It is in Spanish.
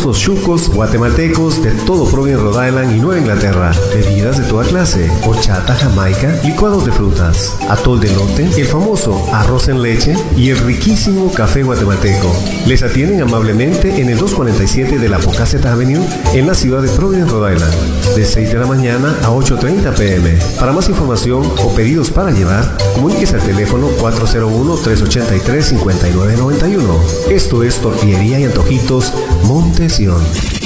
sabrosos chucos guatemaltecos de todo Providence, Rhode Island y Nueva Inglaterra. Bebidas de toda clase, horchata, jamaica, licuados de frutas, atol de elote, el famoso arroz en leche y el riquísimo café guatemalteco. Les atienden amablemente en el 247 de la Pocasset Avenue en la ciudad de Providence, Rhode Island, de 6 de la mañana a 8:30 p.m. Para más información o pedidos para llevar, comuníquese al teléfono 401-383-5991. Esto es Tortillería y Antojitos Montesión.